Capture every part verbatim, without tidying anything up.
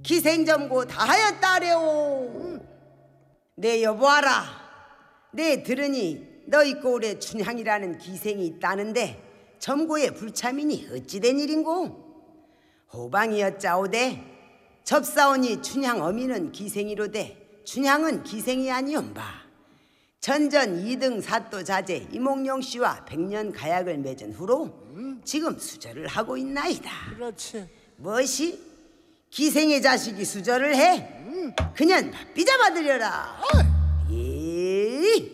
기생점고 다 하였다래오. 내 여보아라, 내 들으니 너희 고을에 춘향이라는 기생이 있다는데 점고의 불참이니 어찌된 일인고? 호방이었자오되 접사오니 춘향 어미는 기생이로되 춘향은 기생이 아니온바. 전전 이등 사또 자제 이몽룡씨와 백년 가약을 맺은 후로 음? 지금 수절을 하고 있나이다. 그렇지. 무엇이? 기생의 자식이 수절을 해? 음. 그년 삐잡아들여라. 예.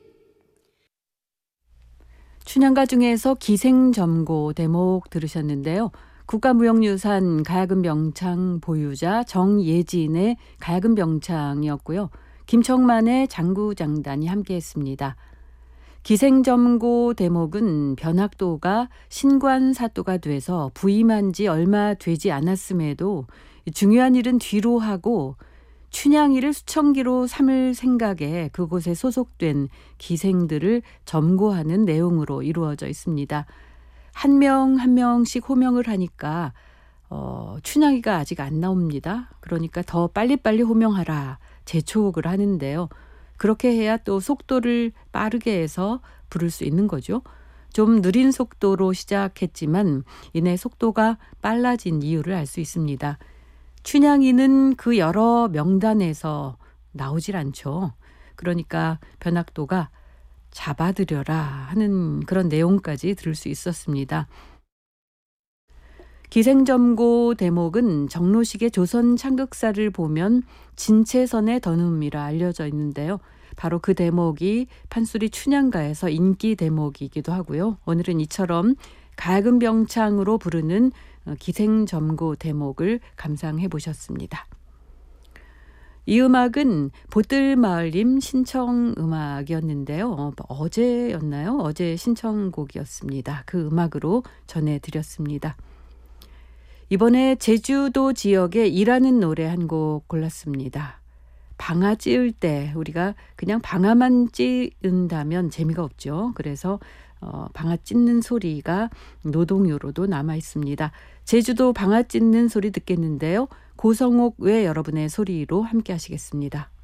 춘향가 중에서 기생점고 대목 들으셨는데요. 국가무형유산 가야금병창 보유자 정예진의 가야금병창이었고요. 김청만의 장구장단이 함께했습니다. 기생점고 대목은 변학도가 신관사또가 돼서 부임한 지 얼마 되지 않았음에도 중요한 일은 뒤로 하고 춘향이를 수청기로 삼을 생각에 그곳에 소속된 기생들을 점고하는 내용으로 이루어져 있습니다. 한 명 한 명씩 호명을 하니까 어, 춘향이가 아직 안 나옵니다. 그러니까 더 빨리빨리 호명하라 재촉을 하는데요. 그렇게 해야 또 속도를 빠르게 해서 부를 수 있는 거죠. 좀 느린 속도로 시작했지만 이내 속도가 빨라진 이유를 알 수 있습니다. 춘향이는 그 여러 명단에서 나오질 않죠. 그러니까 변학도가 잡아들여라 하는 그런 내용까지 들을 수 있었습니다. 기생점고 대목은 정로식의 조선 창극사를 보면 진채선의 던음이라 알려져 있는데요. 바로 그 대목이 판소리 춘향가에서 인기 대목이기도 하고요. 오늘은 이처럼 가야금병창으로 부르는 기생점고 대목을 감상해 보셨습니다. 이 음악은 보뜰마을님 신청 음악이었는데요. 어제였나요? 어제 신청곡이었습니다. 그 음악으로 전해드렸습니다. 이번에 제주도 지역에 일하는 노래 한 곡 골랐습니다. 방아 찧을 때 우리가 그냥 방아만 찧은다면 재미가 없죠. 그래서 어, 방아 찧는 소리가 노동요로도 남아 있습니다. 제주도 방아 찧는 소리 듣겠는데요. 고성옥 외 여러분의 소리로 함께 하시겠습니다.